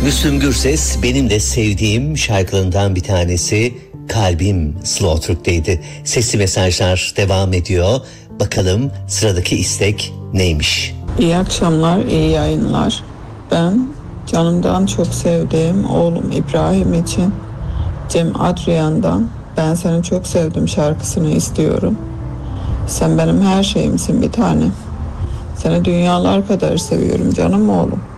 Müslüm Gürses benim de sevdiğim şarkılarından bir tanesi. Kalbim Slow Türk'teydi. Sesli mesajlar devam ediyor. Bakalım sıradaki istek neymiş? İyi akşamlar, iyi yayınlar. Ben canımdan çok sevdiğim oğlum İbrahim için Cem Adrian'dan "Ben Seni Çok Sevdim" şarkısını istiyorum. Sen benim her şeyimsin bir tanem. Seni dünyalar kadar seviyorum canım oğlum.